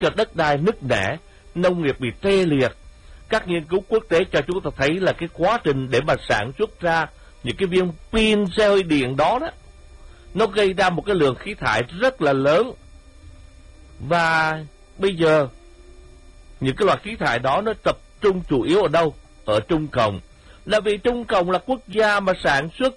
cho đất đai nứt nẻ, nông nghiệp bị tê liệt. Các nghiên cứu quốc tế cho chúng ta thấy là cái quá trình để mà sản xuất ra những cái viên pin xe hơi điện đó nó gây ra một cái lượng khí thải rất là lớn. Và bây giờ những cái loại khí thải đó nó tập trung chủ yếu ở đâu? Ở Trung Cộng. Là vì Trung Cộng là quốc gia mà sản xuất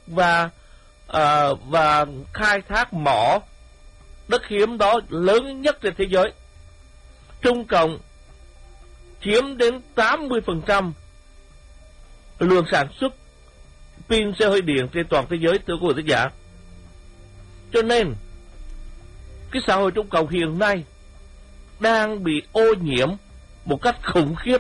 và khai thác mỏ đất hiếm đó lớn nhất trên thế giới. Trung Cộng chiếm đến 80% lượng sản xuất pin xe hơi điện trên toàn thế giới, thưa quý vị khán giả. Cho nên cái xã hội Trung Cộng hiện nay đang bị ô nhiễm một cách khủng khiếp.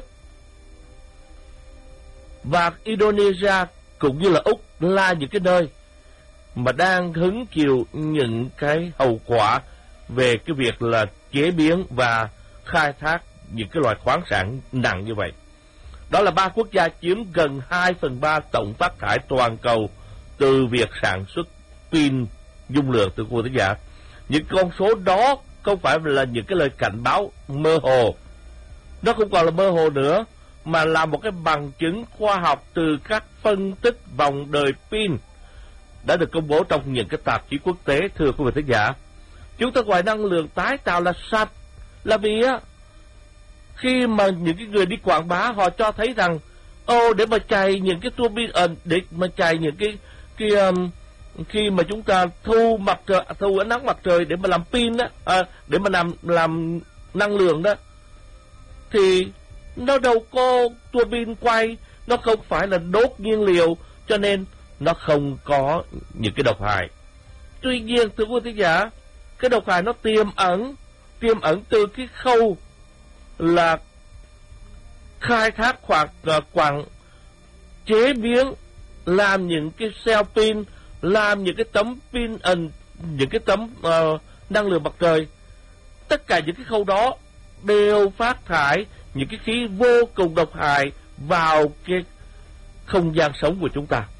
Và Indonesia cũng như là Úc là những cái nơi mà đang hứng chịu những cái hậu quả về cái việc là chế biến và khai thác những cái loại khoáng sản nặng như vậy. Đó là 3 quốc gia chiếm gần 2/3 tổng phát thải toàn cầu từ việc sản xuất pin dung lượng, từ quý vị khán giả. Những con số đó không phải là những cái lời cảnh báo mơ hồ. Nó không còn là mơ hồ nữa, mà là một cái bằng chứng khoa học từ các phân tích vòng đời pin đã được công bố trong những cái tạp chí quốc tế, thưa quý vị khán giả. Chúng ta gọi năng lượng tái tạo là sạch, là vì khi mà những cái người đi quảng bá họ cho thấy rằng để mà chạy những cái tua pin, để mà chạy những cái khi mà chúng ta thu ánh nắng mặt trời để mà làm pin để mà làm năng lượng đó, thì nó đâu có tua pin quay, nó không phải là đốt nhiên liệu, cho nên nó không có những cái độc hại. Tuy nhiên, thưa quý khán giả, cái độc hại nó tiềm ẩn từ cái khâu là khai thác hoặc quặng chế biến, làm những cái cell pin, làm những cái tấm pin, những cái tấm năng lượng mặt trời. Tất cả những cái khâu đó đều phát thải những cái khí vô cùng độc hại vào cái không gian sống của chúng ta.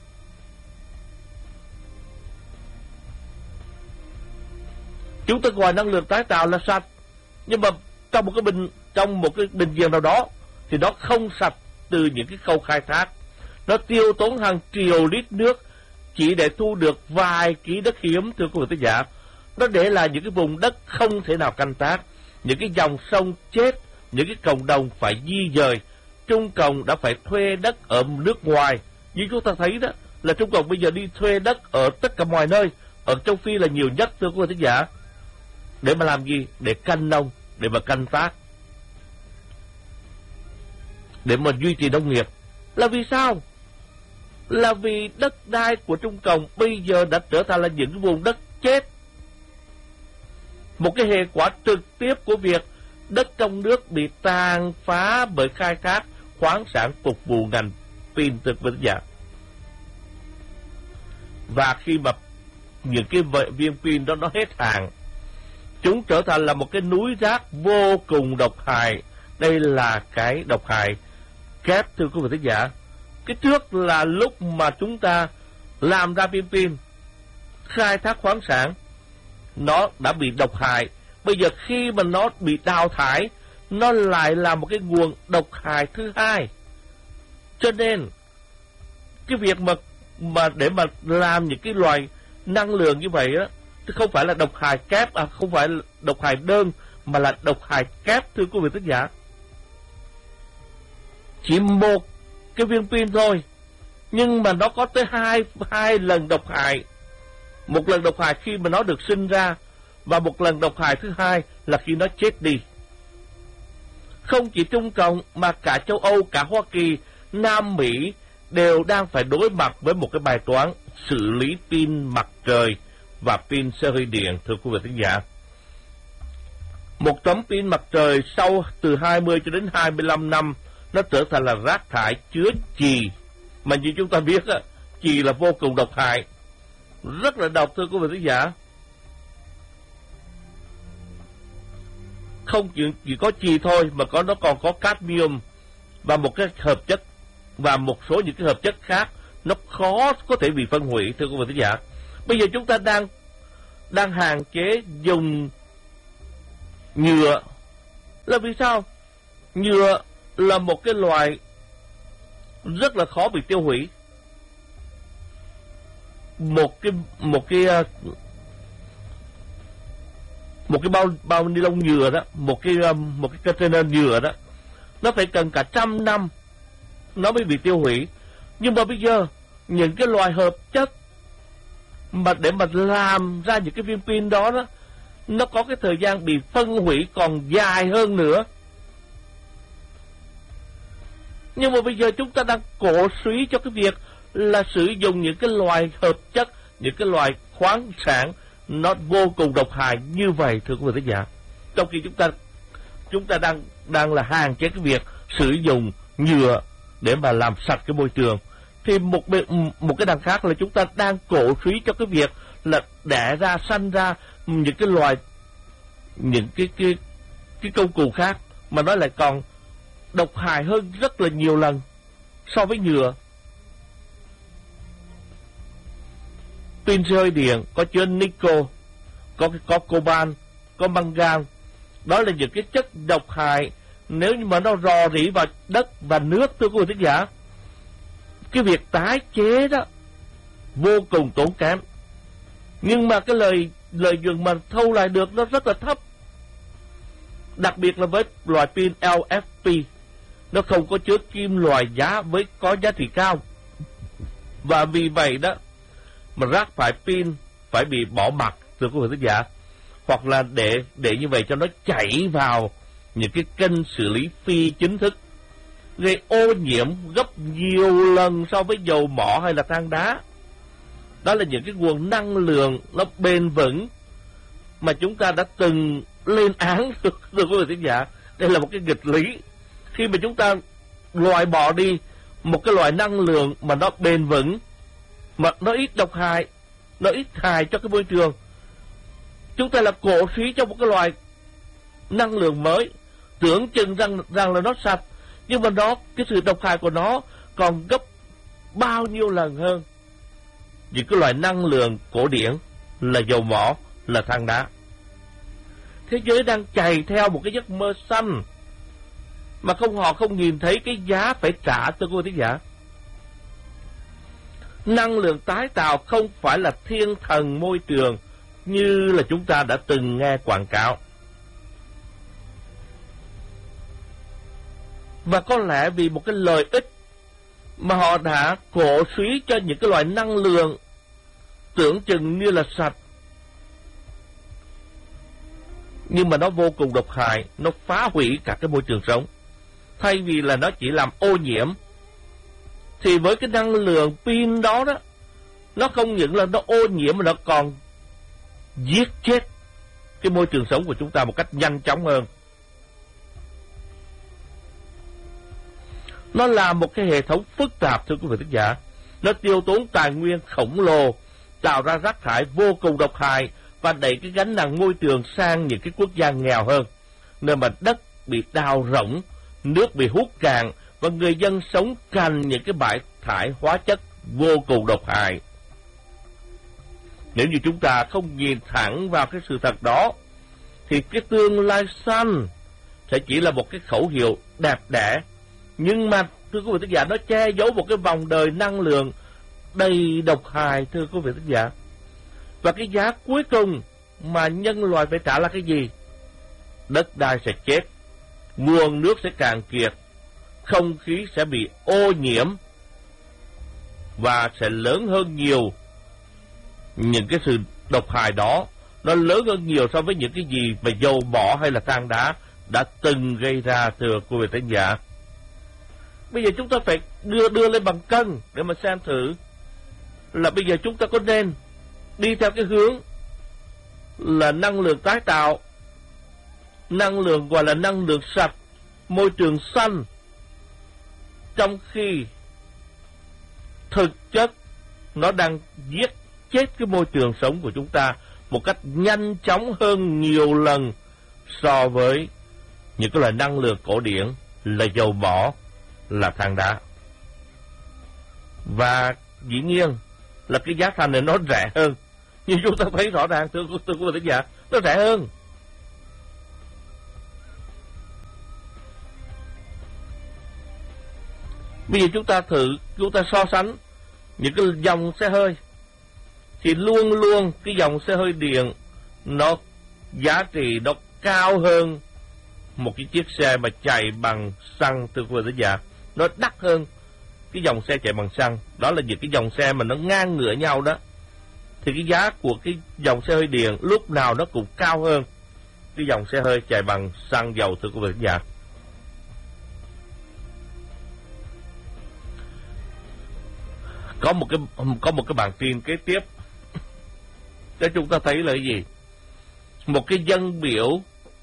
Chúng ta gọi năng lượng tái tạo là sạch, nhưng mà trong một cái bình diện nào đó thì nó không sạch từ những cái khâu khai thác. Nó tiêu tốn hàng triệu lít nước chỉ để thu được vài ký đất hiếm, thưa quý vị khán giả. Nó để lại những cái vùng đất không thể nào canh tác, những cái dòng sông chết, những cái cộng đồng phải di dời. Trung Cộng đã phải thuê đất ở nước ngoài. Như chúng ta thấy đó, là Trung Cộng bây giờ đi thuê đất ở tất cả mọi nơi. Ở châu Phi là nhiều nhất, thưa quý vị khán giả. Để mà làm gì? Để canh nông, để mà canh tác, để mà duy trì nông nghiệp. Là vì sao? Là vì đất đai của Trung Cộng bây giờ đã trở thành là những vùng đất chết. Một cái hệ quả trực tiếp của việc đất trong nước bị tàn phá bởi khai thác khoáng sản phục vụ ngành pin, thưa quý vị khán giả. Và khi mà những cái viên pin đó nó hết hàng, chúng trở thành là một cái núi rác vô cùng độc hại. Đây là cái độc hại kép, thưa quý vị khán giả. Cái trước là lúc mà chúng ta làm ra viên pin, khai thác khoáng sản, nó đã bị độc hại. Bây giờ khi mà nó bị đào thải, nó lại là một cái nguồn độc hại thứ hai. Cho nên cái việc mà để mà làm những cái loại năng lượng như vậy á, không phải là độc hại kép, không phải là độc hại đơn, mà là độc hại kép, thưa quý vị khán giả. Chỉ một cái viên pin thôi, nhưng mà nó có tới hai lần độc hại. Một lần độc hại khi mà nó được sinh ra, và một lần độc hại thứ hai là khi nó chết đi. Không chỉ Trung Cộng mà cả châu Âu, cả Hoa Kỳ, Nam Mỹ đều đang phải đối mặt với một cái bài toán xử lý pin mặt trời và pin xe hơi điện, thưa quý vị khán giả. Một tấm pin mặt trời sau từ 20 cho đến 25 năm nó trở thành là rác thải chứa chì, mà như chúng ta biết chì là vô cùng độc hại, rất là độc, thưa quý vị khán giả. Không chỉ có chì thôi mà nó còn có cadmium và một cái hợp chất và một số những cái hợp chất khác, nó khó có thể bị phân hủy, thưa quý vị khán giả. Bây giờ chúng ta đang hạn chế dùng nhựa Là vì sao? Nhựa là một cái loài rất là khó bị tiêu hủy. Một cái bao ni lông nhựa đó, một cái container nhựa đó, nó phải cần cả 100 năm nó mới bị tiêu hủy. Nhưng mà bây giờ những cái loài hợp chất mà để mà làm ra những cái viên pin đó đó, nó có cái thời gian bị phân hủy còn dài hơn nữa. Nhưng mà bây giờ chúng ta đang cổ suý cho cái việc là sử dụng những cái loài hợp chất, những cái loài khoáng sản nó vô cùng độc hại như vậy, thưa quý vị khán giả. Trong khi chúng ta đang là hạn chế cái việc sử dụng nhựa để mà làm sạch cái môi trường, thì một cái đằng khác là chúng ta đang cổ suý cho cái việc là đẻ ra, sanh ra những cái loài, những cái công cụ khác mà nó lại còn độc hại hơn rất là nhiều lần so với nhựa. Pin rơi điện có chứa nickel, có coban, có mangan. Đó là những cái chất độc hại nếu như mà nó rò rỉ vào đất và nước, thưa quý vị khán giả. Cái việc tái chế đó vô cùng tốn kém, nhưng mà cái lợi nhuận mà thu lại được nó rất là thấp. Đặc biệt là với loại pin LFP, nó không có chứa kim loại có giá trị cao, và vì vậy đó mà rác thải pin phải bị bỏ mặc, thưa quý vị khán giả, hoặc là để như vậy cho nó chảy vào những cái kênh xử lý phi chính thức, gây ô nhiễm gấp nhiều lần so với dầu mỏ hay là than đá. Đó là những cái nguồn năng lượng nó bền vững mà chúng ta đã từng lên án, thưa quý vị khán giả. Đây là một cái nghịch lý. Khi mà chúng ta loại bỏ đi một cái loại năng lượng mà nó bền vững, mà nó ít độc hại, nó ít hại cho cái môi trường, chúng ta là cổ suý cho một cái loại năng lượng mới, tưởng chừng rằng là nó sạch, nhưng mà cái sự độc hại của nó còn gấp bao nhiêu lần hơn những cái loại năng lượng cổ điển là dầu mỏ, là than đá. Thế giới đang chạy theo một cái giấc mơ xanh mà họ không nhìn thấy cái giá phải trả, thưa quý vị khán giả. Năng lượng tái tạo không phải là thiên thần môi trường như là chúng ta đã từng nghe quảng cáo. Và có lẽ vì một cái lợi ích mà họ đã cổ suý cho những cái loại năng lượng tưởng chừng như là sạch, nhưng mà nó vô cùng độc hại, nó phá hủy cả cái môi trường sống. Thay vì là nó chỉ làm ô nhiễm, thì với cái năng lượng pin đó đó, nó không những là nó ô nhiễm mà nó còn giết chết cái môi trường sống của chúng ta một cách nhanh chóng hơn. Nó là một cái hệ thống phức tạp, thưa quý vị khán giả. Nó tiêu tốn tài nguyên khổng lồ, tạo ra rác thải vô cùng độc hại và đẩy cái gánh nặng môi trường sang những cái quốc gia nghèo hơn, nơi mà đất bị đào rỗng, nước bị hút cạn và người dân sống cạnh những cái bãi thải hóa chất vô cùng độc hại. Nếu như chúng ta không nhìn thẳng vào cái sự thật đó, thì cái tương lai xanh sẽ chỉ là một cái khẩu hiệu đẹp đẽ, nhưng mà thưa quý vị khán giả, nó che giấu một cái vòng đời năng lượng đầy độc hại, thưa quý vị khán giả. Và cái giá cuối cùng mà nhân loại phải trả là cái gì? Đất đai sẽ chết, nguồn nước sẽ cạn kiệt, không khí sẽ bị ô nhiễm và sẽ lớn hơn nhiều. Những cái sự độc hại đó nó lớn hơn nhiều so với những cái gì mà dầu mỏ hay là than đá đã từng gây ra, thưa quý vị khán giả. Bây giờ chúng ta phải đưa lên bằng cân để mà xem thử là bây giờ chúng ta có nên đi theo cái hướng là năng lượng tái tạo, năng lượng gọi là năng lượng sạch, môi trường xanh, trong khi thực chất nó đang giết chết cái môi trường sống của chúng ta một cách nhanh chóng hơn nhiều lần so với những cái loại năng lượng cổ điển là dầu mỏ, là than đá. Và dĩ nhiên là cái giá thành này nó rẻ hơn, nhưng chúng ta thấy rõ ràng, thưa quý vị khán giả, nó rẻ hơn. Bây giờ chúng ta so sánh những cái dòng xe hơi, thì luôn luôn cái dòng xe hơi điện nó giá trị nó cao hơn một cái chiếc xe mà chạy bằng xăng, thưa quý vị thính giả. Nó đắt hơn cái dòng xe chạy bằng xăng. Đó là những cái dòng xe mà nó ngang ngửa nhau đó. Thì cái giá của cái dòng xe hơi điện lúc nào nó cũng cao hơn cái dòng xe hơi chạy bằng xăng dầu, thưa quý vị thính giả. Có một cái bản tin kế tiếp cho chúng ta thấy là cái gì? Một cái dân biểu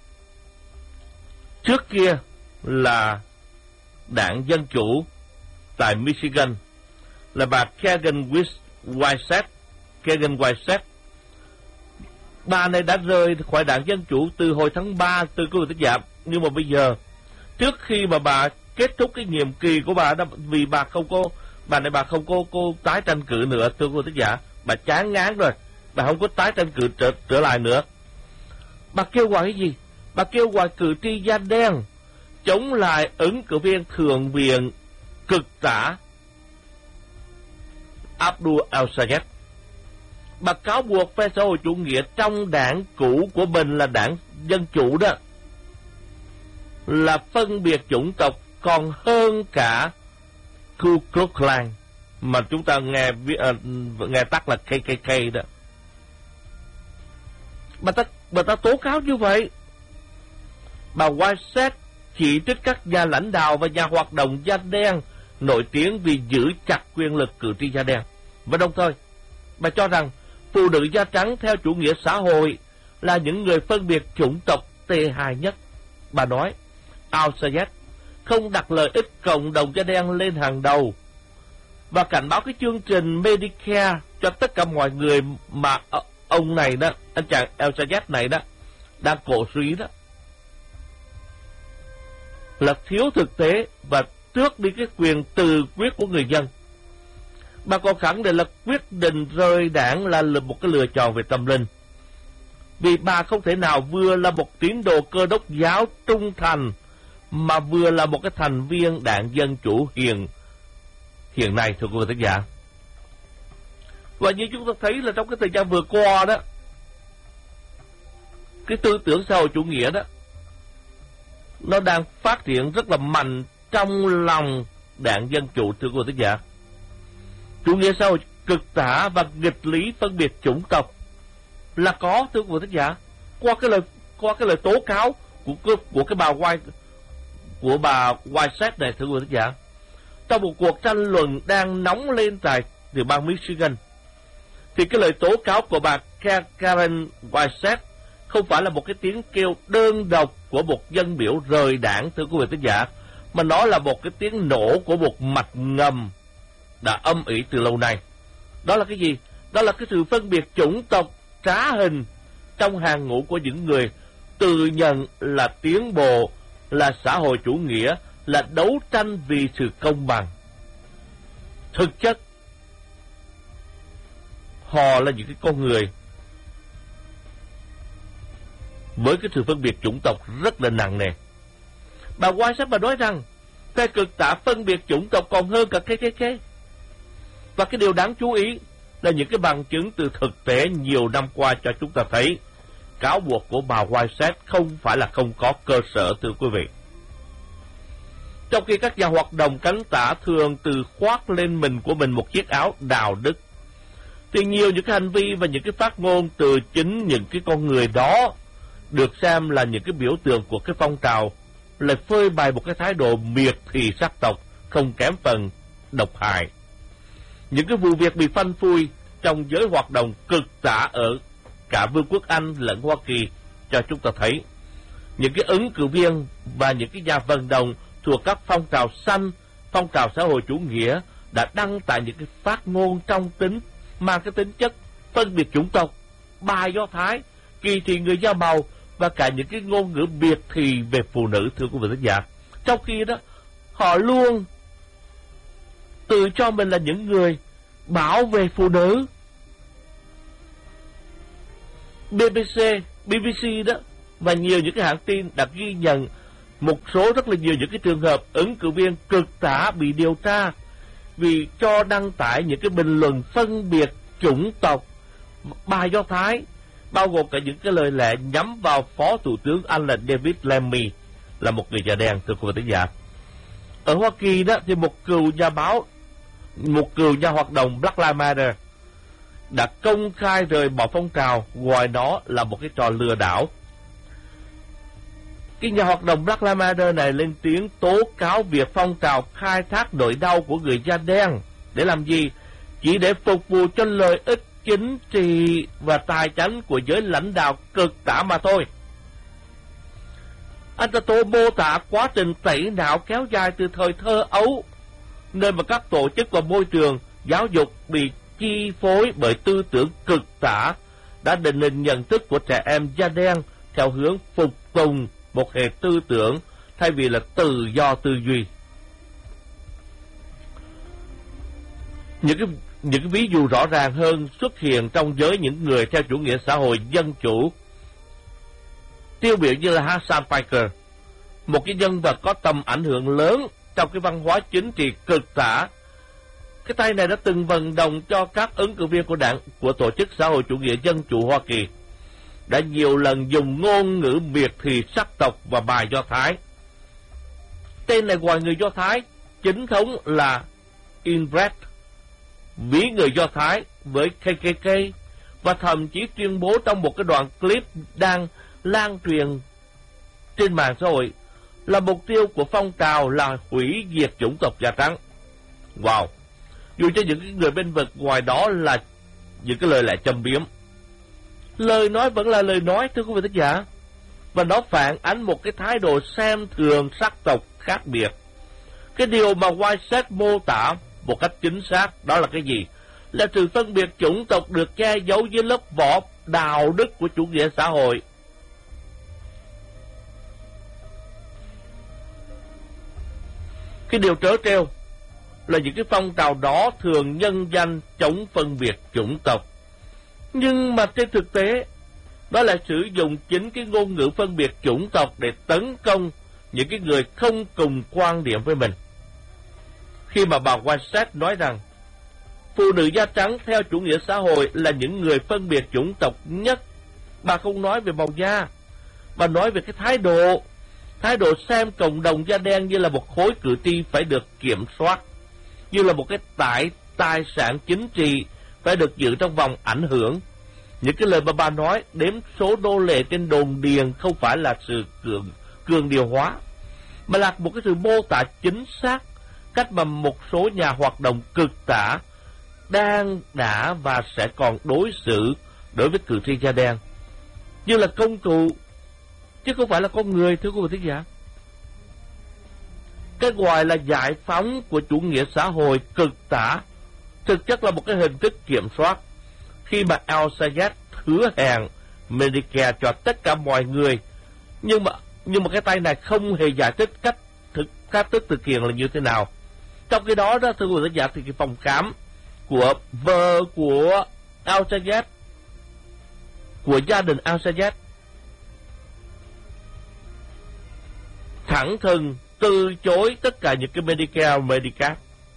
trước kia là đảng Dân Chủ tại Michigan là bà Kagan Whiteside. Bà này đã rời khỏi đảng Dân Chủ từ hồi tháng 3 từ quý vị thính giả. Nhưng mà bây giờ, trước khi mà bà kết thúc cái nhiệm kỳ của bà đó, vì bà này không có tái tranh cử nữa, thưa quý vị thính giả, bà chán ngán rồi, bà không có tái tranh cử trở lại nữa. Bà kêu gọi cái gì? Bà kêu gọi cử tri da đen chống lại ứng cử viên thượng viện cực tả Abdul al-Sayed. Bà cáo buộc phe xã hội chủ nghĩa trong đảng cũ của mình là đảng Dân Chủ đó là phân biệt chủng tộc còn hơn cả Ku Klux Klan, mà chúng ta nghe tắt là KKK đó. Bà ta tố cáo như vậy. Bà Whiteside chỉ trích các nhà lãnh đạo và nhà hoạt động da đen nổi tiếng vì giữ chặt quyền lực cử tri da đen. Và đồng thời, bà cho rằng phụ nữ da trắng theo chủ nghĩa xã hội là những người phân biệt chủng tộc tệ hại nhất. Bà nói, al-Sayed không đặt lợi ích cộng đồng da đen lên hàng đầu và cảnh báo cái chương trình Medicare cho tất cả mọi người mà ông này đó, anh chàng al-Sayed này đó, đang cổ suý đó, là thiếu thực tế và tước đi cái quyền tự quyết của người dân. Bà còn khẳng định là quyết định rời đảng là một cái lựa chọn về tâm linh, vì bà không thể nào vừa là một tín đồ Cơ đốc giáo trung thành mà vừa là một cái thành viên đảng Dân Chủ hiện nay, thưa quý vị khán giả. Và như chúng ta thấy là trong cái thời gian vừa qua đó, cái tư tưởng xã hội chủ nghĩa đó nó đang phát triển rất là mạnh trong lòng đảng Dân Chủ, thưa quý vị khán giả. Chủ nghĩa xã hội cực tả và nghịch lý phân biệt chủng tộc là có, thưa quý vị khán giả, qua cái lời tố cáo của bà Whiteside này, thưa quý vị khán giả. Trong một cuộc tranh luận đang nóng lên tại tiểu bang Michigan, thì cái lời tố cáo của bà Karen Whiteside không phải là một cái tiếng kêu đơn độc của một dân biểu rời đảng, thưa quý vị khán giả, mà nó là một cái tiếng nổ của một mạch ngầm đã âm ỉ từ lâu nay. Đó là cái gì? Đó là cái sự phân biệt chủng tộc trá hình trong hàng ngũ của những người tự nhận là tiến bộ, là xã hội chủ nghĩa, là đấu tranh vì sự công bằng. Thực chất, họ là những cái con người với cái sự phân biệt chủng tộc rất là nặng nề. Bà Whiteside bà nói rằng phe cực tả phân biệt chủng tộc còn hơn cả KKK. Và cái điều đáng chú ý là những cái bằng chứng từ thực tế nhiều năm qua cho chúng ta thấy cáo buộc của bà Whiteside không phải là không có cơ sở, thưa quý vị. Trong khi các nhà hoạt động cánh tả thường từ khoác lên mình của mình một chiếc áo đạo đức, thì nhiều những cái hành vi và những cái phát ngôn từ chính những cái con người đó được xem là những cái biểu tượng của cái phong trào, lại phơi bày một cái thái độ miệt thị sắc tộc không kém phần độc hại. Những cái vụ việc bị phanh phui trong giới hoạt động cực tả ở cả Vương quốc Anh lẫn Hoa Kỳ cho chúng ta thấy những cái ứng cử viên và những cái nhà vận động thuộc các phong trào xanh, phong trào xã hội chủ nghĩa đã đăng tải những cái phát ngôn trong mang cái tính chất phân biệt chủng tộc, bài Do Thái, kỳ thị người da màu và cả những cái ngôn ngữ biệt thị về phụ nữ, thưa quý vị khán giả. Trong khi đó, họ luôn tự cho mình là những người bảo vệ phụ nữ. BBC đó và nhiều những cái hãng tin đã ghi nhận một số rất là nhiều những cái trường hợp ứng cử viên cực tả bị điều tra vì cho đăng tải những cái bình luận phân biệt chủng tộc, bài Do Thái, bao gồm cả những cái lời lẽ nhắm vào Phó Thủ tướng Anh là David Lammy, là một người da đen, thưa quý vị thính giả. Ở Hoa Kỳ đó thì một cựu nhà hoạt động Black Lives Matter đã công khai rời bỏ phong trào, gọi nó là một cái trò lừa đảo. Cái nhà hoạt động Black Lives Matter này lên tiếng tố cáo việc phong trào khai thác nỗi đau của người da đen để làm gì? Chỉ để phục vụ cho lợi ích chính trị và tài chánh của giới lãnh đạo cực tả mà thôi. Anh ta mô tả quá trình tẩy não kéo dài từ thời thơ ấu, nơi mà các tổ chức và môi trường giáo dục bị chi phối bởi tư tưởng cực tả đã định hình nhận thức của trẻ em da đen theo hướng phục tùng một hệ tư tưởng thay vì là tự do tư duy. Những cái ví dụ rõ ràng hơn xuất hiện trong giới những người theo chủ nghĩa xã hội dân chủ tiêu biểu như là Hassan Piker, một cái nhân vật có tầm ảnh hưởng lớn trong cái văn hóa chính trị cực tả. Cái tay này đã từng vận động cho các ứng cử viên của Tổ chức Xã hội Chủ nghĩa Dân chủ Hoa Kỳ đã nhiều lần dùng ngôn ngữ miệt thị sắc tộc và bài Do Thái. Tên này gọi người Do Thái chính thống là inbred, ví người Do Thái với KKK, và thậm chí tuyên bố trong một cái đoạn clip đang lan truyền trên mạng xã hội là mục tiêu của phong trào là hủy diệt chủng tộc da trắng. Wow! Dù cho những người bên vực ngoài đó là những cái lời lẽ châm biếm, lời nói vẫn là lời nói, thưa quý vị thính giả, và nó phản ánh một cái thái độ xem thường sắc tộc khác biệt. Cái điều mà Whiteside mô tả một cách chính xác đó là cái gì? Là sự phân biệt chủng tộc được che giấu dưới lớp vỏ đạo đức của chủ nghĩa xã hội. Cái điều trớ trêu là những cái phong trào đó thường nhân danh chống phân biệt chủng tộc, nhưng mà trên thực tế đó là sử dụng chính cái ngôn ngữ phân biệt chủng tộc để tấn công những cái người không cùng quan điểm với mình. Khi mà bà Whiteside nói rằng phụ nữ da trắng theo chủ nghĩa xã hội là những người phân biệt chủng tộc nhất, bà không nói về màu da, bà nói về cái thái độ xem cộng đồng da đen như là một khối cử tri phải được kiểm soát, như là một cái tài sản chính trị phải được giữ trong vòng ảnh hưởng. Những cái lời mà bà nói đếm số nô lệ trên đồn điền không phải là sự cường điều hóa, mà là một cái sự mô tả chính xác cách mà một số nhà hoạt động cực tả đã và sẽ còn đối xử đối với cử tri da đen như là công cụ, chứ không phải là con người, thưa quý vị thính giả. Cái gọi là giải phóng của chủ nghĩa xã hội cực tả thực chất là một cái hình thức kiểm soát, khi mà Al-Sayed hứa hẹn Medicare cho tất cả mọi người, nhưng mà cái tay này không hề giải thích cách thức thực hiện là như thế nào. Trong cái đó thưa quý vị thính giả, thì cái phòng khám của vợ của Al-Sayed, của gia đình Al-Sayed, thẳng thừng từ chối tất cả những cái Medicare, Medicaid.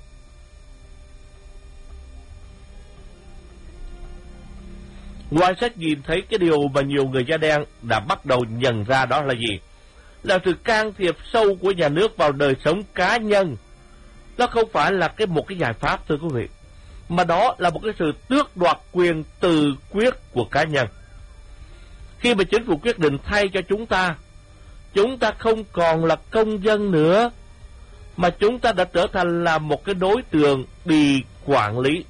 Whiteside nhìn thấy cái điều mà nhiều người da đen đã bắt đầu nhận ra, đó là gì? Là sự can thiệp sâu của nhà nước vào đời sống cá nhân. Nó không phải là một cái giải pháp, thưa quý vị, mà đó là một cái sự tước đoạt quyền tự quyết của cá nhân. Khi mà chính phủ quyết định thay cho chúng ta không còn là công dân nữa, mà chúng ta đã trở thành là một cái đối tượng bị quản lý.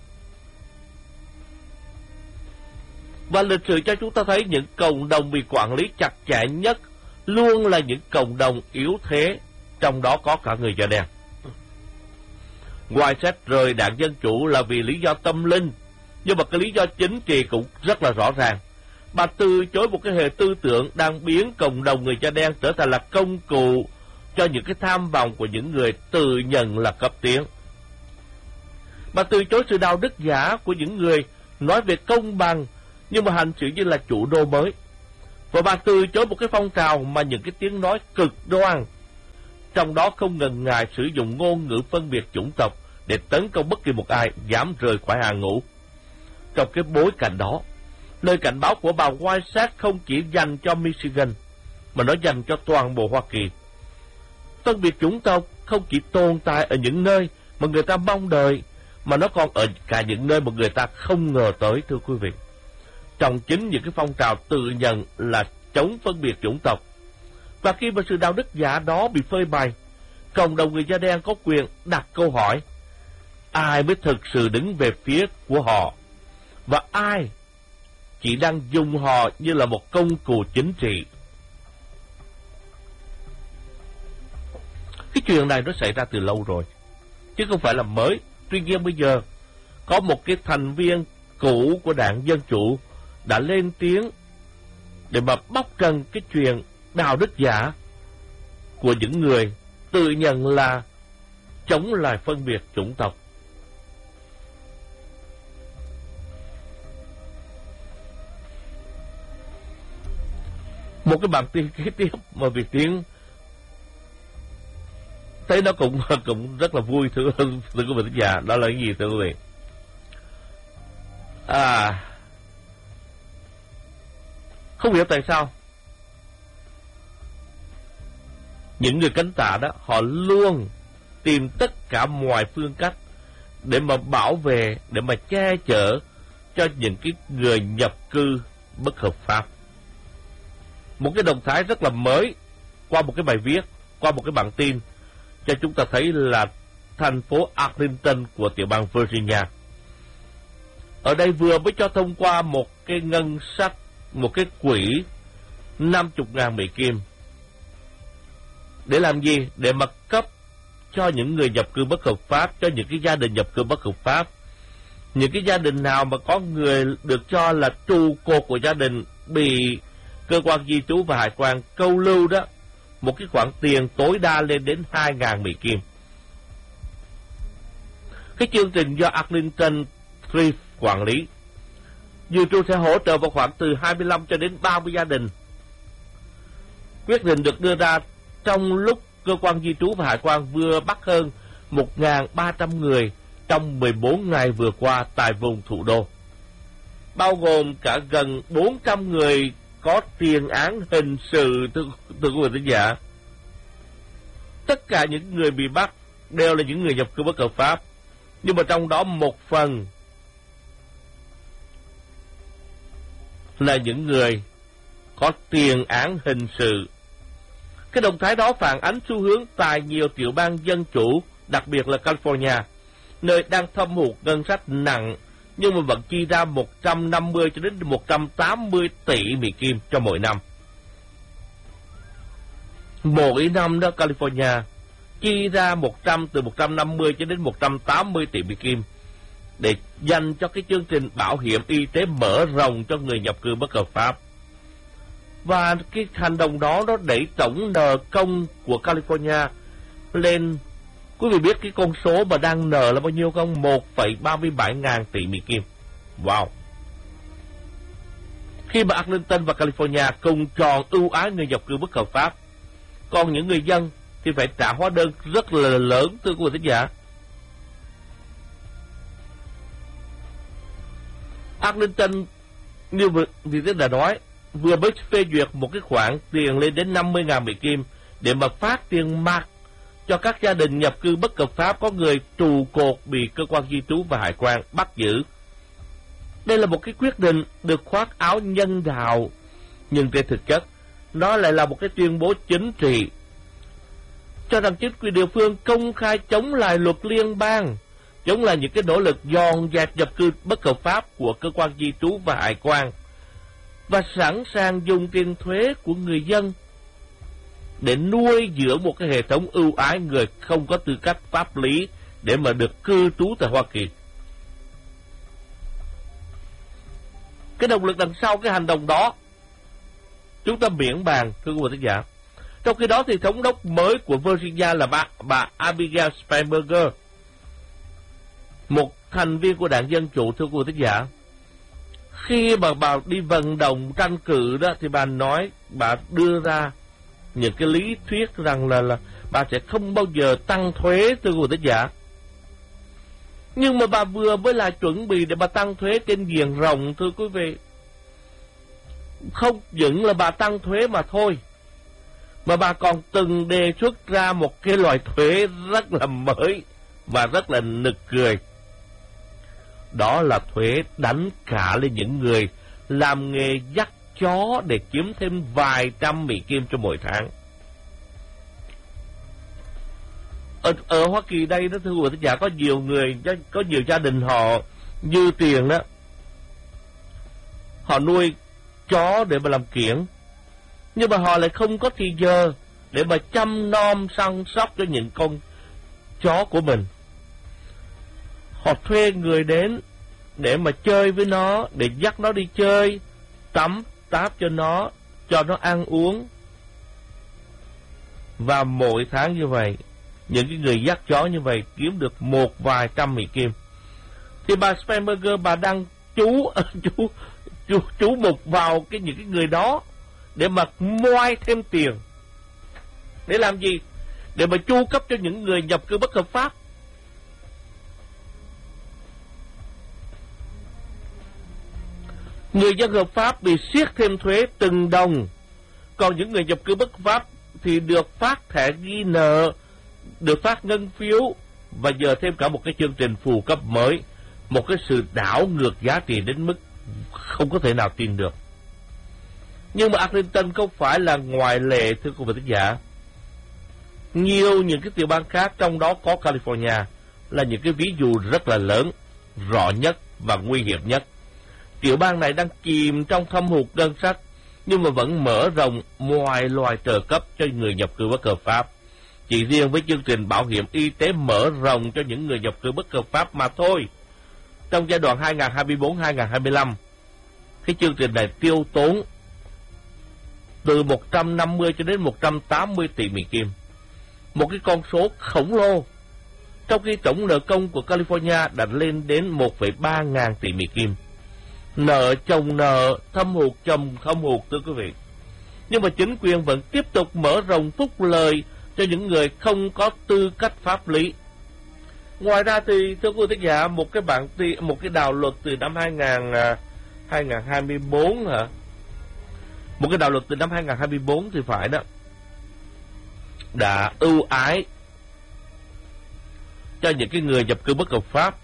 Và lịch sử cho chúng ta thấy những cộng đồng bị quản lý chặt chẽ nhất luôn là những cộng đồng yếu thế, trong đó có cả người da đen. Whiteside rời đảng Dân Chủ là vì lý do tâm linh, nhưng mà cái lý do chính trị cũng rất là rõ ràng. Bà từ chối một cái hệ tư tưởng đang biến cộng đồng người da đen trở thành là công cụ cho những cái tham vọng của những người tự nhận là cấp tiến. Bà từ chối sự đạo đức giả của những người nói về công bằng nhưng mà hành xử như là chủ đô mới. Và bà từ chối một cái phong trào mà những cái tiếng nói cực đoan trong đó không ngần ngại sử dụng ngôn ngữ phân biệt chủng tộc để tấn công bất kỳ một ai dám rời khỏi hàng ngũ. Trong cái bối cảnh đó, lời cảnh báo của bà Whiteside không chỉ dành cho Michigan, mà nó dành cho toàn bộ Hoa Kỳ. Phân biệt chủng tộc không chỉ tồn tại ở những nơi mà người ta mong đợi, mà nó còn ở cả những nơi mà người ta không ngờ tới, thưa quý vị. Trong chính những cái phong trào tự nhận là chống phân biệt chủng tộc. Và khi mà sự đạo đức giả đó bị phơi bày, cộng đồng người da đen có quyền đặt câu hỏi: ai mới thực sự đứng về phía của họ, và ai chỉ đang dùng họ như là một công cụ chính trị? Cái chuyện này nó xảy ra từ lâu rồi, chứ không phải là mới. Tuy nhiên bây giờ, có một cái thành viên cũ của Đảng Dân Chủ đã lên tiếng để mà bóc trần cái chuyện đạo đức giả của những người tự nhận là chống lại phân biệt chủng tộc. Một cái bản tin kế tiếp mà Việt Tiến thấy nó cũng rất là vui, thưa quý vị thính giả. Đó là cái gì, thưa quý vị? Không hiểu tại sao những người cánh tả đó, họ luôn tìm tất cả mọi phương cách để mà bảo vệ, để mà che chở cho những cái người nhập cư bất hợp pháp. Một cái động thái rất là mới qua một cái bài viết, qua một cái bản tin, cho chúng ta thấy là thành phố Arlington của tiểu bang Virginia ở đây vừa mới cho thông qua một cái ngân sách, một cái quỹ 50.000 Mỹ Kim. Để làm gì? Để mà cấp cho những người nhập cư bất hợp pháp, cho những cái gia đình nhập cư bất hợp pháp. Những cái gia đình nào mà có người được cho là trụ cột của gia đình bị cơ quan di trú và hải quan câu lưu đó, một cái khoản tiền tối đa lên đến 2.000 Mỹ Kim. Cái chương trình do Arlington Thrift quản lý dự trù sẽ hỗ trợ vào khoảng từ 25 cho đến 30 gia đình. Quyết định được đưa ra trong lúc cơ quan di trú và hải quan vừa bắt hơn 1.300 người trong 14 ngày vừa qua tại vùng thủ đô, bao gồm cả gần 400 người có tiền án hình sự, thưa quý vị thính giả. Tất cả những người bị bắt đều là những người nhập cư bất hợp pháp, nhưng mà trong đó một phần là những người có tiền án hình sự. Cái động thái đó phản ánh xu hướng tại nhiều tiểu bang dân chủ, đặc biệt là California, nơi đang thâm hụt ngân sách nặng nhưng mà vẫn chi ra 150 cho đến 180 tỷ Mỹ Kim cho mỗi năm. Mỗi năm đó California chi ra từ 150 cho đến 180 tỷ Mỹ Kim để dành cho cái chương trình bảo hiểm y tế mở rộng cho người nhập cư bất hợp pháp. Và cái hành động đó nó đẩy tổng nợ công của California lên, quý vị biết cái con số mà đang nợ là bao nhiêu không? 1,37 ngàn tỷ Mỹ Kim. Wow! Khi mà Arlington và California cùng chọn ưu ái người nhập cư bất hợp pháp, còn những người dân thì phải trả hóa đơn rất là lớn, thưa quý vị thính giả. Arlington, như vị thế đã nói, vừa mới phê duyệt một cái khoản tiền lên đến 50.000 Mỹ Kim để mà phát tiền mặt cho các gia đình nhập cư bất hợp pháp có người trụ cột bị cơ quan di trú và hải quan bắt giữ. Đây là một cái quyết định được khoác áo nhân đạo, nhưng trên thực chất nó lại là một cái tuyên bố chính trị cho rằng chính quyền địa phương công khai chống lại luật liên bang, chống lại những cái nỗ lực dọn dẹp nhập cư bất hợp pháp của cơ quan di trú và hải quan, và sẵn sàng dùng tiền thuế của người dân để nuôi dưỡng một cái hệ thống ưu ái người không có tư cách pháp lý để mà được cư trú tại Hoa Kỳ. Cái động lực đằng sau cái hành động đó chúng ta miễn bàn, thưa quý vị thính giả. Trong khi đó thì thống đốc mới của Virginia là bà Abigail Spanberger, một thành viên của Đảng Dân Chủ, thưa quý vị thính giả. Khi mà bà đi vận động tranh cử đó thì bà đưa ra những cái lý thuyết rằng là bà sẽ không bao giờ tăng thuế, thưa quý vị thính giả. Nhưng mà bà vừa mới là chuẩn bị để bà tăng thuế trên diện rộng, thưa quý vị. Không những là bà tăng thuế mà thôi, mà bà còn từng đề xuất ra một cái loại thuế rất là mới và rất là nực cười. Đó là thuế đánh cả lên những người làm nghề dắt chó để kiếm thêm vài trăm Mỹ Kim cho mỗi tháng. Ở Hoa Kỳ đây đó, thưa quý vị, có nhiều người, có nhiều gia đình họ dư tiền đó, họ nuôi chó để mà làm kiểng, nhưng mà họ lại không có thì giờ để mà chăm nom săn sóc cho những con chó của mình. Họ thuê người đến để mà chơi với nó, để dắt nó đi chơi, tắm táp cho nó ăn uống. Và mỗi tháng như vậy, những cái người dắt chó như vậy kiếm được một vài trăm Mỹ Kim. Thì bà Spanberger, bà đang chú mục vào những cái người đó để mà moai thêm tiền. Để làm gì? Để mà chu cấp cho những người nhập cư bất hợp pháp. Người dân hợp pháp bị siết thêm thuế từng đồng, còn những người nhập cư bất hợp pháp thì được phát thẻ ghi nợ, được phát ngân phiếu, và giờ thêm cả một cái chương trình phù cấp mới, một cái sự đảo ngược giá trị đến mức không có thể nào tin được. Nhưng mà Arlington không phải là ngoại lệ, thưa quý vị thính giả. Nhiều những cái tiểu bang khác, trong đó có California, là những cái ví dụ rất là lớn, rõ nhất và nguy hiểm nhất. Tiểu bang này đang chìm trong thâm hụt ngân sách, nhưng mà vẫn mở rộng mọi loại trợ cấp cho người nhập cư bất hợp pháp. Chỉ riêng với chương trình bảo hiểm y tế mở rộng cho những người nhập cư bất hợp pháp mà thôi, trong giai đoạn 2024-2025, cái chương trình này tiêu tốn từ 150 cho đến 180 tỷ Mỹ Kim. Một cái con số khổng lồ, trong khi tổng nợ công của California đã lên đến 1,3 ngàn tỷ Mỹ Kim. Nợ chồng nợ, thâm hụt chồng thâm hụt, thưa quý vị. Nhưng mà chính quyền vẫn tiếp tục mở rộng phúc lợi cho những người không có tư cách pháp lý. Ngoài ra thì, thưa quý vị thính giả, một cái đạo luật từ năm 2024 hả? Một cái đạo luật từ năm 2024 thì phải đó, đã ưu ái cho những cái người nhập cư bất hợp pháp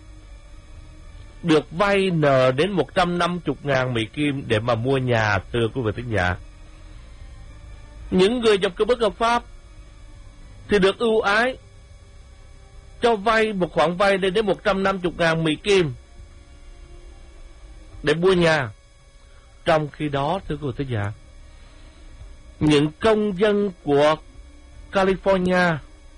được vay nợ đến 150.000 Mỹ Kim để mà mua nhà, thưa quý vị thính giả. Những người nhập cư bất hợp pháp thì được ưu ái cho vay một khoản vay lên đến 150.000 Mỹ Kim để mua nhà. Trong khi đó, thưa quý vị thính giả, những công dân của California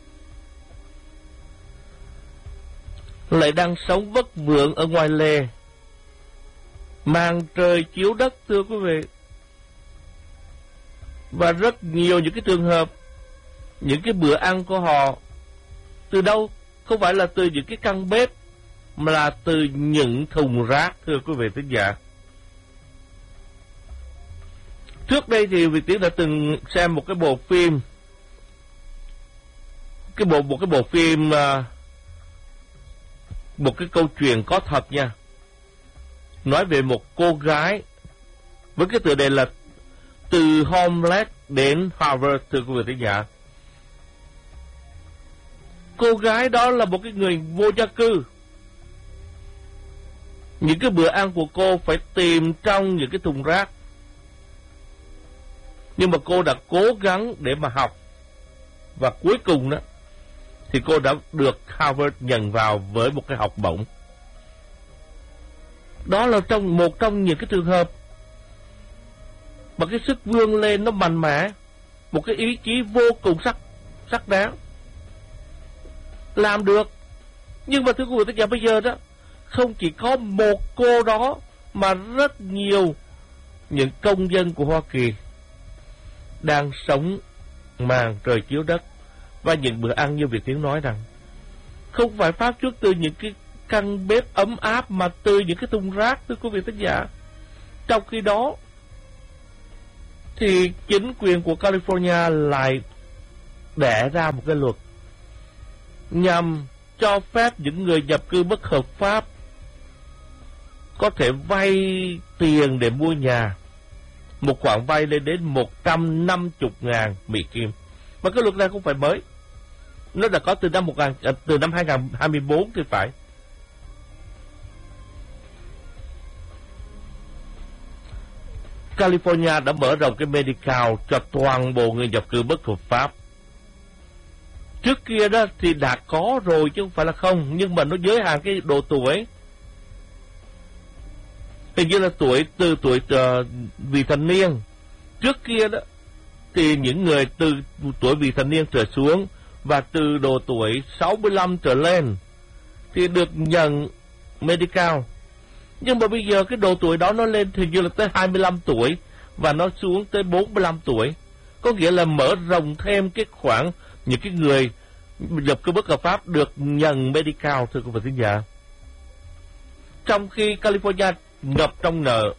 lại đang sống vất vưởng ở ngoài lề, màn trời chiếu đất, thưa quý vị. Và rất nhiều những cái trường hợp, những cái bữa ăn của họ từ đâu? Không phải là từ những cái căn bếp, mà là từ những thùng rác, thưa quý vị thính giả. Trước đây thì Việt Tiến đã từng xem một cái bộ phim, một cái câu chuyện có thật nha, nói về một cô gái với cái tựa đề là từ homeless đến Harvard, thưa quý vị thính giả. Cô gái đó là một cái người vô gia cư. Những cái bữa ăn của cô phải tìm trong những cái thùng rác, nhưng mà cô đã cố gắng để mà học, và cuối cùng đó thì cô đã được Harvard nhận vào với một cái học bổng. Đó là một trong những cái trường hợp mà cái sức vươn lên nó mạnh mẽ, một cái ý chí vô cùng sắc đáng, làm được. Nhưng mà thưa quý vị thính giả, bây giờ đó không chỉ có một cô đó, mà rất nhiều những công dân của Hoa Kỳ đang sống màn trời chiếu đất, và những bữa ăn như Việt Tiến nói rằng không phải phát xuất từ những cái căn bếp ấm áp, mà từ những cái thùng rác, thưa quý vị thính giả. Trong khi đó thì chính quyền của California lại đẻ ra một cái luật nhằm cho phép những người nhập cư bất hợp pháp có thể vay tiền để mua nhà, một khoản vay lên đến 150.000 Mỹ Kim. Mà cái luật này không phải mới, nó đã có từ năm 2024 thì phải. California đã mở rộng cái medical cho toàn bộ người nhập cư bất hợp pháp. Trước kia đó thì đã có rồi chứ không phải là không, nhưng mà nó giới hạn cái độ tuổi. Hình như là từ tuổi vị thành niên. Trước kia đó thì những người từ tuổi vị thành niên trở xuống và từ độ tuổi 65 trở lên thì được nhận medical. Nhưng mà bây giờ cái độ tuổi đó nó lên thì như là tới 25 tuổi và nó xuống tới 45 tuổi. Có nghĩa là mở rộng thêm cái khoảng những cái người nhập cư bất hợp pháp được nhận medical, thưa quý vị thính giả. Trong khi California ngập trong nợ,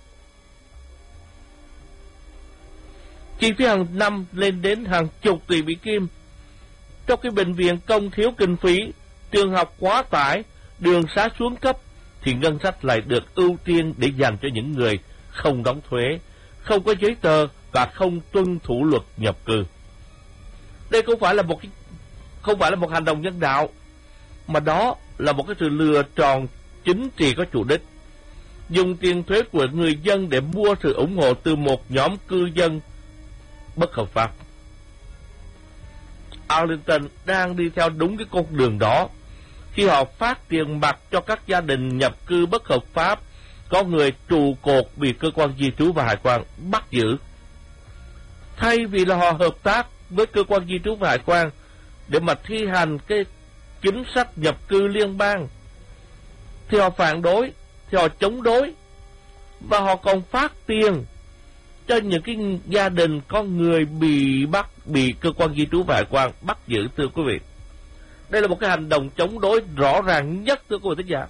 chi phí hàng năm lên đến hàng chục tỷ Mỹ Kim. Trong cái bệnh viện công thiếu kinh phí, trường học quá tải, đường xá xuống cấp, thì ngân sách lại được ưu tiên để dành cho những người không đóng thuế, không có giấy tờ và không tuân thủ luật nhập cư. Đây không phải là một hành động nhân đạo, mà đó là một cái sự lừa tròn chính trị có chủ đích, dùng tiền thuế của người dân để mua sự ủng hộ từ một nhóm cư dân bất hợp pháp. Arlington đang đi theo đúng cái con đường đó khi họ phát tiền mặt cho các gia đình nhập cư bất hợp pháp có người trụ cột bị cơ quan di trú và hải quan bắt giữ. Thay vì là họ hợp tác với cơ quan di trú và hải quan để mà thi hành cái chính sách nhập cư liên bang, thì họ phản đối, thì họ chống đối, và họ còn phát tiền cho những cái gia đình có người bị cơ quan di trú và hải quan bắt giữ, thưa quý vị. Đây là một cái hành động chống đối rõ ràng nhất, thưa quý vị thính giả.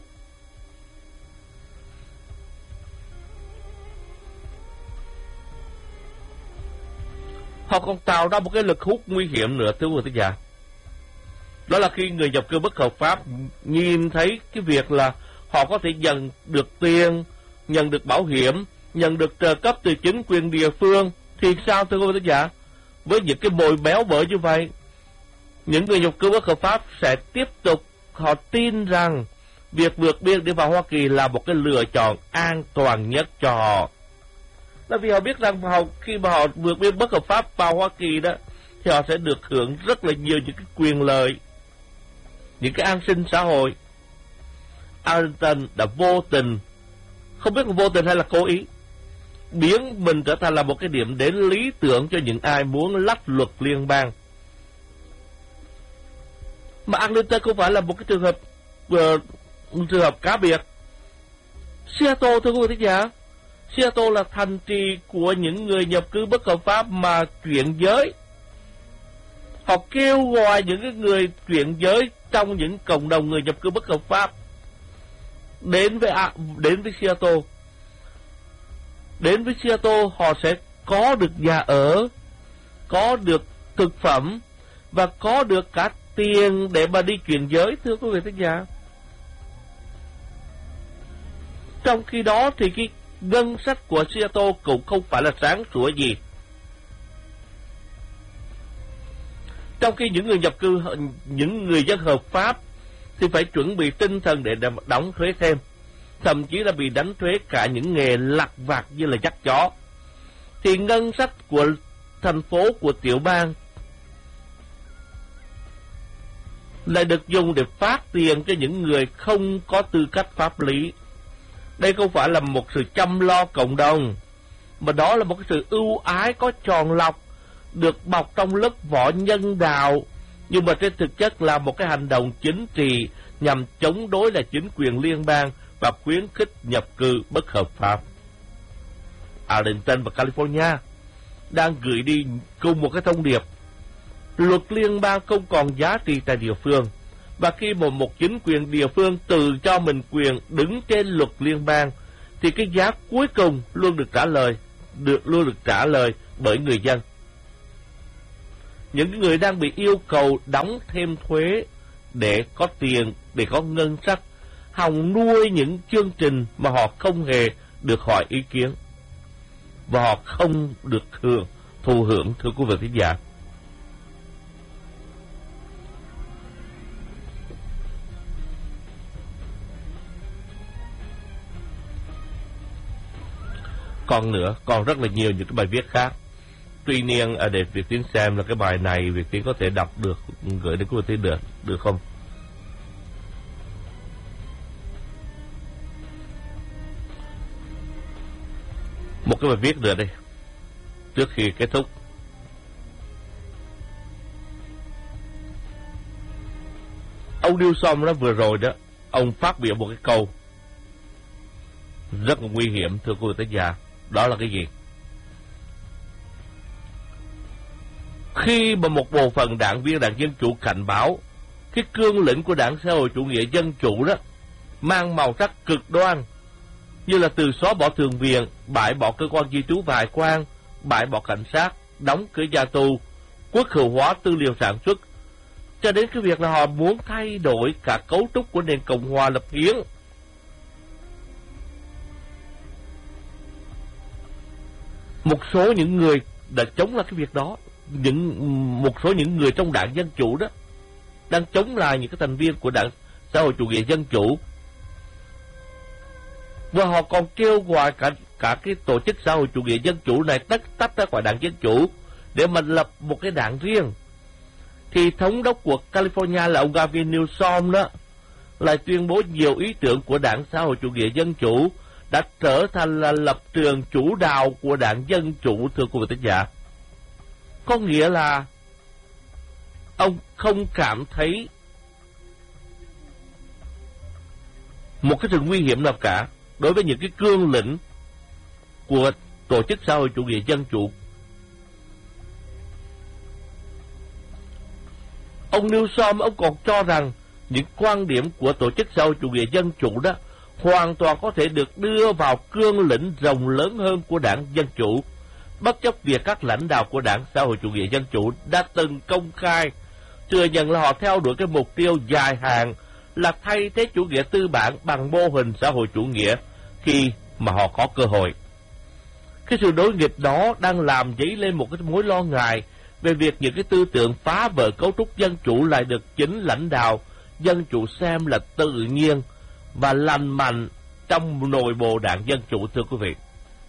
Họ còn tạo ra một cái lực hút nguy hiểm nữa, thưa quý vị thính giả. Đó là khi người nhập cư bất hợp pháp nhìn thấy cái việc là họ có thể nhận được tiền, nhận được bảo hiểm, nhận được trợ cấp từ chính quyền địa phương, thì sao, thưa quý vị thính giả? Với những cái mồi béo bở như vậy, những người nhập cư bất hợp pháp sẽ tiếp tục, họ tin rằng việc vượt biên để vào Hoa Kỳ là một cái lựa chọn an toàn nhất cho họ. Bởi vì họ biết rằng khi mà họ vượt biên bất hợp pháp vào Hoa Kỳ đó, thì họ sẽ được hưởng rất là nhiều những cái quyền lợi, những cái an sinh xã hội. Arlington đã vô tình, không biết là vô tình hay là cố ý, biến mình trở thành là một cái điểm đến lý tưởng cho những ai muốn lách luật liên bang. Mà Arlington không phải là một cái trường hợp cá biệt. Seattle, thưa quý vị thính giả, Seattle là thành trì của những người nhập cư bất hợp pháp mà chuyển giới. Họ kêu gọi những cái người chuyển giới trong những cộng đồng người nhập cư bất hợp pháp đến với Seattle. Đến với Seattle họ sẽ có được nhà ở, có được thực phẩm và có được cả tiền để mà đi chuyển giới, thưa quý vị thính giả. Trong khi đó thì cái ngân sách của Seattle cũng không phải là sáng sủa gì. Trong khi những người nhập cư, những người dân hợp pháp thì phải chuẩn bị tinh thần để đóng thuế thêm, thậm chí là bị đánh thuế cả những nghề lặt vặt như là dắt chó, thì ngân sách của thành phố, của tiểu bang lại được dùng để phát tiền cho những người không có tư cách pháp lý. Đây không phải là một sự chăm lo cộng đồng, mà đó là một cái sự ưu ái có tròn lọc, được bọc trong lớp vỏ nhân đạo, nhưng mà trên thực chất là một cái hành động chính trị nhằm chống đối lại chính quyền liên bang và khuyến khích nhập cư bất hợp pháp. Arlington và California đang gửi đi cùng một cái thông điệp: luật liên bang không còn giá trị tại địa phương, và khi một chính quyền địa phương tự cho mình quyền đứng trên luật liên bang, thì cái giá cuối cùng luôn được trả lời bởi người dân. những người đang bị yêu cầu đóng thêm thuế để có tiền, để có ngân sách, hòng nuôi những chương trình mà họ không hề được hỏi ý kiến và họ không được thụ hưởng, thưa quý vị thính giả. Còn nữa, còn rất là nhiều những cái bài viết khác. Tuy nhiên, để Việt Tiến xem là cái bài này Việt Tiến có thể đọc được, gửi đến quý vị được không? Một cái bài viết nữa đây, trước khi kết thúc. Ông Newsom đó vừa rồi đó, ông phát biểu một cái câu rất là nguy hiểm, thưa quý vị thính giả. Đó là cái gì? Khi mà một bộ phận đảng viên Đảng Dân Chủ cảnh báo cái cương lĩnh của Đảng Xã hội Chủ nghĩa Dân Chủ đó mang màu sắc cực đoan, như là từ xóa bỏ thượng viện, bãi bỏ cơ quan di trú và hải quan, bãi bỏ cảnh sát, đóng cửa nhà tù, quốc hữu hóa tư liệu sản xuất, cho đến cái việc là họ muốn thay đổi cả cấu trúc của nền Cộng hòa lập hiến. Một số những người đã chống lại cái việc đó, một số những người trong Đảng Dân Chủ đó đang chống lại những cái thành viên của Đảng Xã hội Chủ nghĩa Dân Chủ, và họ còn kêu gọi cả cái tổ chức Xã hội Chủ nghĩa Dân Chủ này tách ra khỏi Đảng Dân Chủ để mà lập một cái đảng riêng. Thì thống đốc của California là ông Gavin Newsom đó lại tuyên bố nhiều ý tưởng của Đảng Xã hội Chủ nghĩa Dân Chủ đã trở thành là lập trường chủ đạo của Đảng Dân Chủ, thưa quý vị thính giả. Có nghĩa là ông không cảm thấy một cái sự nguy hiểm nào cả đối với những cái cương lĩnh của tổ chức Xã hội Chủ nghĩa Dân Chủ. Ông Newsom, ông còn cho rằng những quan điểm của tổ chức Xã hội Chủ nghĩa Dân Chủ đó hoàn toàn có thể được đưa vào cương lĩnh rộng lớn hơn của Đảng Dân Chủ, bất chấp việc các lãnh đạo của Đảng Xã hội Chủ nghĩa Dân Chủ đã từng công khai thừa nhận là họ theo đuổi cái mục tiêu dài hạn là thay thế chủ nghĩa tư bản bằng mô hình xã hội chủ nghĩa khi mà họ có cơ hội. Cái sự đối nghịch đó đang làm dấy lên một cái mối lo ngại về việc những cái tư tưởng phá vỡ cấu trúc dân chủ lại được chính lãnh đạo Dân Chủ xem là tự nhiên và lành mạnh trong nội bộ Đảng Dân Chủ, thưa quý vị.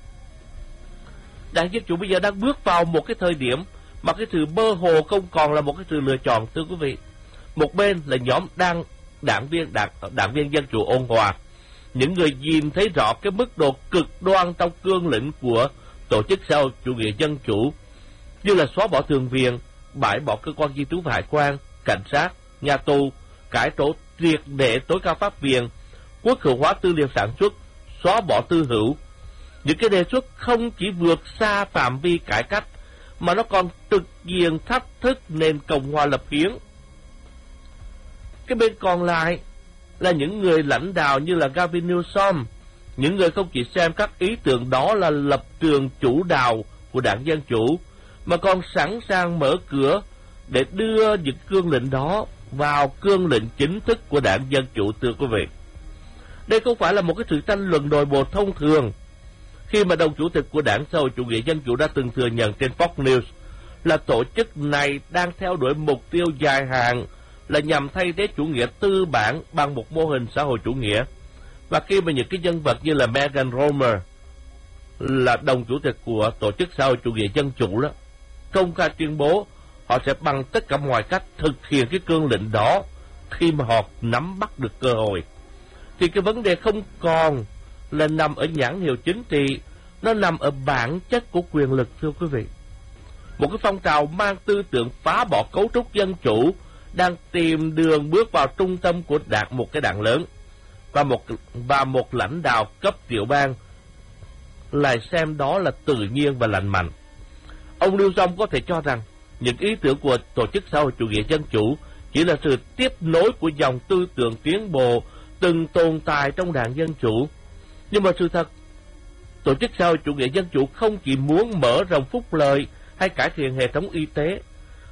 Đảng Dân Chủ bây giờ đang bước vào một cái thời điểm mà cái sự mơ hồ không còn là một cái sự lựa chọn, thưa quý vị. Một bên là nhóm đảng viên Dân Chủ ôn hòa, những người nhìn thấy rõ cái mức độ cực đoan trong cương lĩnh của tổ chức Xã hội Chủ nghĩa Dân Chủ, như là xóa bỏ thượng viện, bãi bỏ cơ quan di trú và hải quan, cảnh sát, nhà tù, cải tổ triệt để tối cao pháp viện, quốc hữu hóa tư liệu sản xuất, xóa bỏ tư hữu. Những cái đề xuất không chỉ vượt xa phạm vi cải cách mà nó còn trực diện thách thức nền Cộng hòa lập hiến. Cái bên còn lại là những người lãnh đạo như là Gavin Newsom, những người không chỉ xem các ý tưởng đó là lập trường chủ đạo của Đảng Dân Chủ, mà còn sẵn sàng mở cửa để đưa những cương lĩnh đó vào cương lĩnh chính thức của Đảng Dân Chủ, thưa quý vị. Đây không phải là một cái sự tranh luận nội bộ thông thường, khi mà đồng chủ tịch của Đảng Xã hội Chủ nghĩa Dân Chủ đã từng thừa nhận trên Fox News là tổ chức này đang theo đuổi mục tiêu dài hạn là nhằm thay thế chủ nghĩa tư bản bằng một mô hình xã hội chủ nghĩa. Và khi mà những cái nhân vật như là Megan Romer, là đồng chủ tịch của tổ chức Xã hội Chủ nghĩa Dân Chủ đó, công khai tuyên bố họ sẽ bằng tất cả mọi cách thực hiện cái cương lĩnh đó khi mà họ nắm bắt được cơ hội, thì cái vấn đề không còn là nằm ở nhãn hiệu chính trị, nó nằm ở bản chất của quyền lực, thưa quý vị. Một cái phong trào mang tư tưởng phá bỏ cấu trúc dân chủ đang tìm đường bước vào trung tâm của một cái đảng lớn, và một lãnh đạo cấp tiểu bang lại xem đó là tự nhiên và lành mạnh. Ông Newsom có thể cho rằng những ý tưởng của tổ chức Xã hội Chủ nghĩa Dân Chủ chỉ là sự tiếp nối của dòng tư tưởng tiến bộ từng tồn tại trong Đảng Dân Chủ. Nhưng mà sự thật, tổ chức Xã hội Chủ nghĩa Dân Chủ không chỉ muốn mở rộng phúc lợi hay cải thiện hệ thống y tế,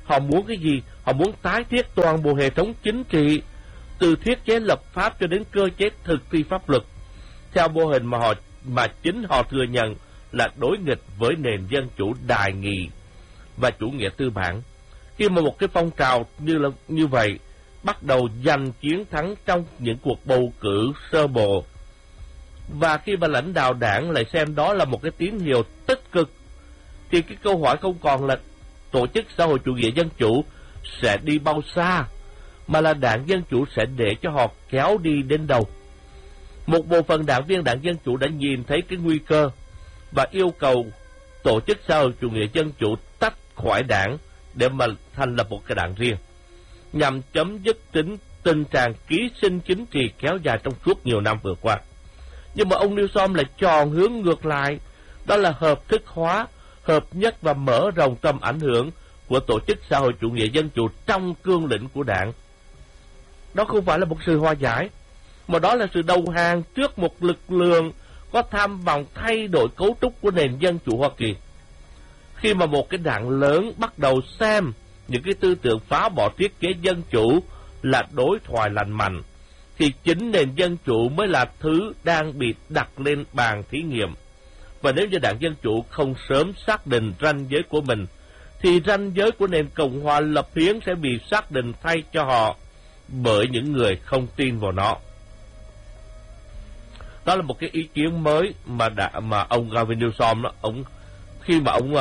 Họ muốn cái gì? Họ muốn tái thiết toàn bộ hệ thống chính trị, từ thiết chế lập pháp cho đến cơ chế thực thi pháp luật, theo mô hình mà chính họ thừa nhận là đối nghịch với nền dân chủ đài nghị và chủ nghĩa tư bản. Khi mà một cái phong trào như vậy bắt đầu giành chiến thắng trong những cuộc bầu cử sơ bộ, và khi mà lãnh đạo đảng lại xem đó là một cái tín hiệu tích cực, thì cái câu hỏi không còn là tổ chức xã hội chủ nghĩa dân chủ sẽ đi bao xa, mà là đảng Dân Chủ sẽ để cho họ kéo đi đến đâu. Một bộ phận đảng viên đảng Dân Chủ đã nhìn thấy cái nguy cơ và yêu cầu tổ chức xã hội chủ nghĩa dân chủ tách khỏi đảng để mà thành lập một cái đảng riêng, nhằm chấm dứt tình trạng ký sinh chính trị kéo dài trong suốt nhiều năm vừa qua. Nhưng mà ông Newsom lại chọn hướng ngược lại, đó là hợp thức hóa, hợp nhất và mở rộng tầm ảnh hưởng của tổ chức xã hội chủ nghĩa dân chủ trong cương lĩnh của đảng. Đó không phải là một sự hòa giải, mà đó là sự đầu hàng trước một lực lượng có tham vọng thay đổi cấu trúc của nền dân chủ Hoa Kỳ. Khi mà một cái đảng lớn bắt đầu xem những cái tư tưởng phá bỏ thiết chế dân chủ là đối thoại lành mạnh, thì chính nền dân chủ mới là thứ đang bị đặt lên bàn thí nghiệm. Và nếu như đảng Dân Chủ không sớm xác định ranh giới của mình, thì ranh giới của nền Cộng hòa lập hiến sẽ bị xác định thay cho họ bởi những người không tin vào nó. Đó là một cái ý kiến mới mà ông Gavin Newsom đó, khi mà ông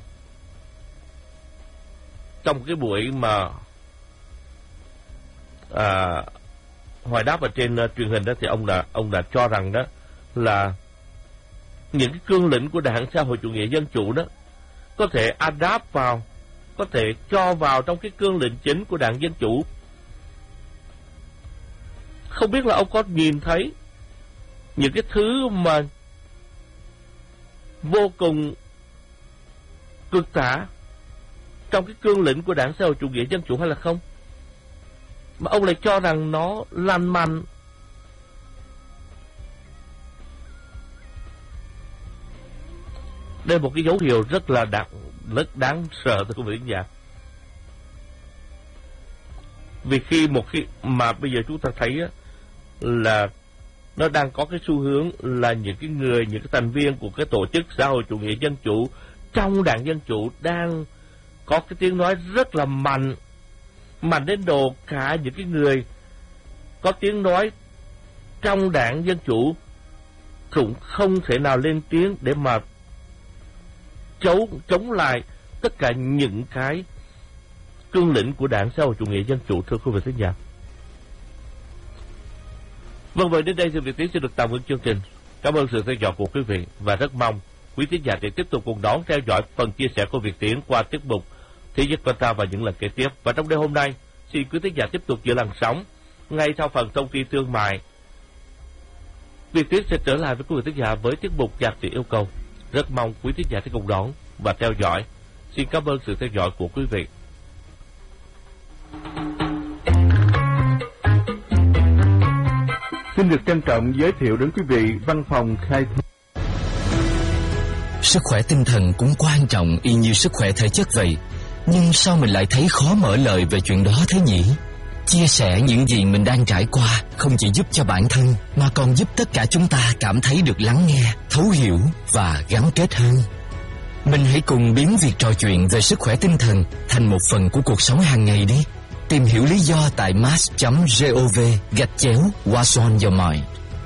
trong cái buổi mà hồi đáp ở trên truyền hình đó, thì ông đã cho rằng đó là những cái cương lĩnh của đảng xã hội chủ nghĩa dân chủ đó có thể adapt vào, có thể cho vào trong cái cương lĩnh chính của đảng Dân Chủ. Không biết là ông có nhìn thấy những cái thứ mà vô cùng cực tả trong cái cương lĩnh của đảng xã hội chủ nghĩa dân chủ hay là không, mà ông lại cho rằng nó lành mạnh. Đây là một cái dấu hiệu rất đáng sợ thưa quý vị khán giả. Vì khi mà bây giờ chúng ta thấy á, là nó đang có cái xu hướng là những cái thành viên của cái tổ chức xã hội chủ nghĩa dân chủ trong đảng Dân Chủ đang có cái tiếng nói rất là mạnh đến độ cả những cái người có tiếng nói trong đảng Dân Chủ cũng không thể nào lên tiếng để mà chống lại tất cả những cái cương lĩnh của đảng xã hội chủ nghĩa dân chủ, thưa quý vị khán giả. Vâng, vậy đến đây thì Việt Tiến sẽ được tạm ngưng chương trình. Cảm ơn sự theo dõi của quý vị và rất mong quý khán giả sẽ tiếp tục cùng đón theo dõi phần chia sẻ của Việt Tiến qua tiết mục Thế giới của ta và những lần kế tiếp. Và trong đêm hôm nay, xin quý khán giả tiếp tục giữ làn sóng ngay sau phần thông tin thương mại. Việt Tiến sẽ trở lại với quý vị khán giả với tiết mục Nhạc Sĩ Yêu Cầu. Rất mong quý khán giả sẽ cùng đón và theo dõi. Xin cảm ơn sự theo dõi của quý vị. Xin được trân trọng giới thiệu đến quý vị văn phòng khai thác. Sức khỏe tinh thần cũng quan trọng y như sức khỏe thể chất vậy. Nhưng sao mình lại thấy khó mở lời về chuyện đó thế nhỉ? Chia sẻ những gì mình đang trải qua không chỉ giúp cho bản thân mà còn giúp tất cả chúng ta cảm thấy được lắng nghe, thấu hiểu và gắn kết hơn. Mình hãy cùng biến việc trò chuyện về sức khỏe tinh thần thành một phần của cuộc sống hàng ngày đi. Tìm hiểu lý do tại mass.gov/What's on your mind.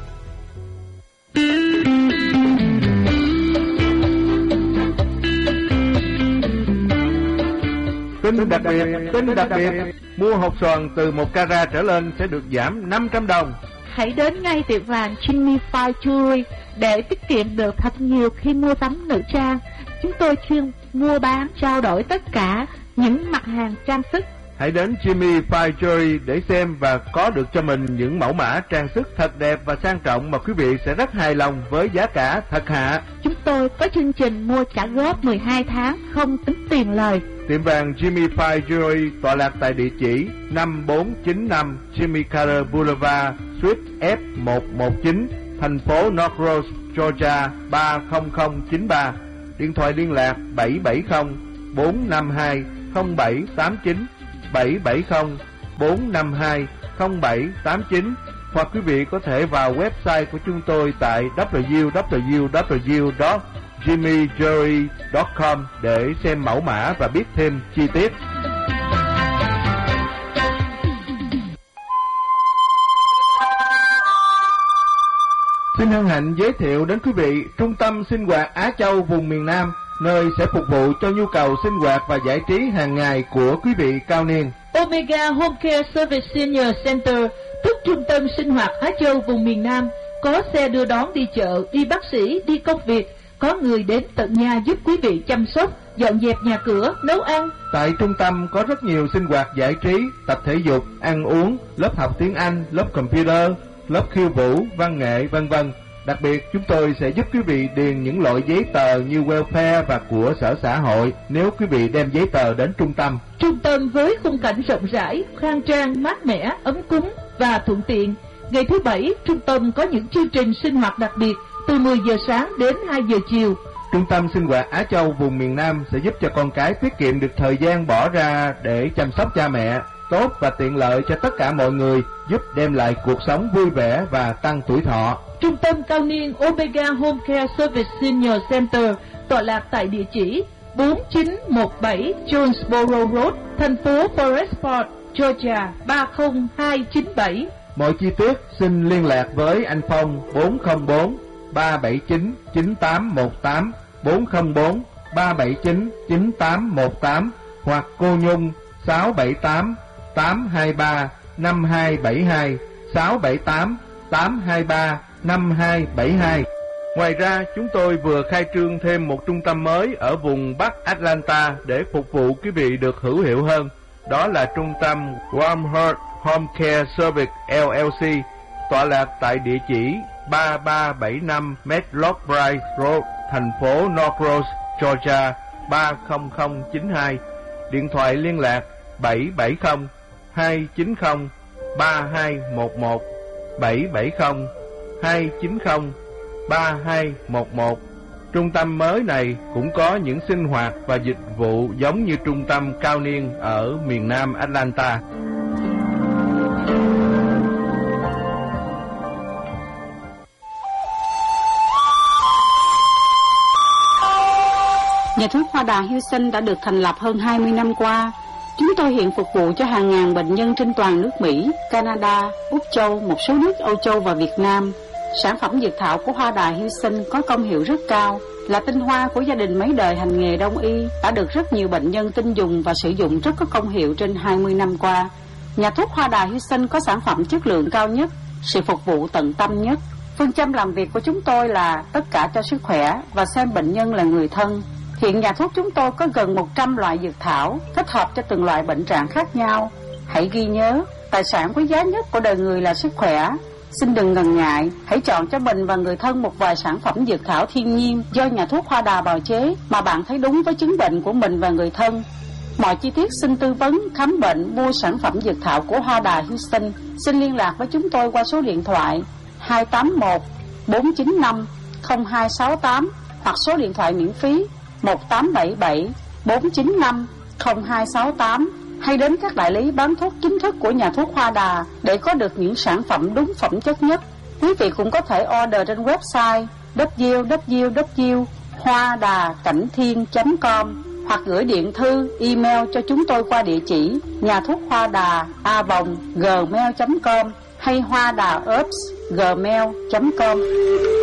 Tin đặc biệt, mua hộp xoàn từ 1 carat trở lên sẽ được giảm 500 đồng. Hãy đến ngay tiệm vàng Jimmy Fine Jewelry để tiết kiệm được thật nhiều khi mua sắm nữ trang. Chúng tôi chuyên mua bán, trao đổi tất cả những mặt hàng trang sức. Hãy đến Jimmy Fine Jewelry để xem và có được cho mình những mẫu mã trang sức thật đẹp và sang trọng mà quý vị sẽ rất hài lòng với giá cả thật hạ. Chúng tôi có chương trình mua trả góp 12 tháng không tính tiền lời. Tiệm vàng Jimmy Fine Jewelry tọa lạc tại địa chỉ 5495 Jimmy Carter Boulevard, Suite F119, thành phố North Rose, Georgia 30093. Điện thoại liên lạc 770 452 0789 770 452 0789, hoặc quý vị có thể vào website của chúng tôi tại www.jimmyjewelry.com để xem mẫu mã và biết thêm chi tiết. Xin hân hạnh giới thiệu đến quý vị Trung tâm Sinh hoạt Á Châu vùng miền Nam, nơi sẽ phục vụ cho nhu cầu sinh hoạt và giải trí hàng ngày của quý vị cao niên. Omega Home Care Service Senior Center, tức Trung tâm Sinh hoạt Á Châu vùng miền Nam, có xe đưa đón đi chợ, đi bác sĩ, đi công việc, có người đến tận nhà giúp quý vị chăm sóc, dọn dẹp nhà cửa, nấu ăn. Tại trung tâm có rất nhiều sinh hoạt giải trí, tập thể dục, ăn uống, lớp học tiếng Anh, lớp computer, lớp khiêu vũ, văn nghệ, vân vân. Đặc biệt, chúng tôi sẽ giúp quý vị điền những loại giấy tờ như welfare và của sở xã hội nếu quý vị đem giấy tờ đến trung tâm. Trung tâm với khung cảnh rộng rãi, khang trang, mát mẻ, ấm cúng và thuận tiện. Ngày thứ Bảy, trung tâm có những chương trình sinh hoạt đặc biệt từ 10 giờ sáng đến 2 giờ chiều. Trung tâm Sinh hoạt Á Châu vùng miền Nam sẽ giúp cho con cái tiết kiệm được thời gian bỏ ra để chăm sóc cha mẹ, tốt và tiện lợi cho tất cả mọi người, giúp đem lại cuộc sống vui vẻ và tăng tuổi thọ. Trung tâm cao niên Omega Home Care Service Senior Center tọa lạc tại địa chỉ 4917 Jonesboro Road, thành phố Forestport, Georgia 30297. Mọi chi tiết xin liên lạc với anh Phong 404 379 9818, 404 379 9818, hoặc cô Nhung 678 823 5272, 678 823 5272. Ngoài ra, chúng tôi vừa khai trương thêm một trung tâm mới ở vùng Bắc Atlanta để phục vụ quý vị được hữu hiệu hơn. Đó là trung tâm Warm Heart Home Care Service LLC, tọa lạc tại địa chỉ 3375 Medlock Bridge Road, thành phố North Rose, Georgia 30092. Điện thoại liên lạc 770 290 3211, 770 290 3211. Trung tâm mới này cũng có những sinh hoạt và dịch vụ giống như trung tâm cao niên ở miền Nam Atlanta. Nhà thuốc Hoa Đà Houston đã được thành lập hơn 20 năm qua. Chúng tôi hiện phục vụ cho hàng ngàn bệnh nhân trên toàn nước Mỹ, Canada, Úc Châu, một số nước Âu Châu và Việt Nam. Sản phẩm dược thảo của Hoa Đà Houston có công hiệu rất cao, là tinh hoa của gia đình mấy đời hành nghề đông y, đã được rất nhiều bệnh nhân tin dùng và sử dụng rất có công hiệu trên 20 năm qua. Nhà thuốc Hoa Đà Houston có sản phẩm chất lượng cao nhất, sự phục vụ tận tâm nhất. Phương châm làm việc của chúng tôi là tất cả cho sức khỏe và xem bệnh nhân là người thân. Hiện nhà thuốc chúng tôi có gần 100 loại dược thảo, thích hợp cho từng loại bệnh trạng khác nhau. Hãy ghi nhớ, tài sản quý giá nhất của đời người là sức khỏe. Xin đừng ngần ngại, hãy chọn cho mình và người thân một vài sản phẩm dược thảo thiên nhiên do nhà thuốc Hoa Đà bào chế mà bạn thấy đúng với chứng bệnh của mình và người thân. Mọi chi tiết xin tư vấn, khám bệnh, mua sản phẩm dược thảo của Hoa Đà Houston. Xin liên lạc với chúng tôi qua số điện thoại 281 495 0268 hoặc số điện thoại miễn phí 1877 495 0268, hay đến các đại lý bán thuốc chính thức của nhà thuốc Hoa Đà để có được những sản phẩm đúng phẩm chất nhất. Quý vị cũng có thể order trên website www.hoadacảnhthiên.com hoặc gửi điện thư, email cho chúng tôi qua địa chỉ nhà thuốc Hoa Đà @gmail.com hay hoadaherbs@gmail.com.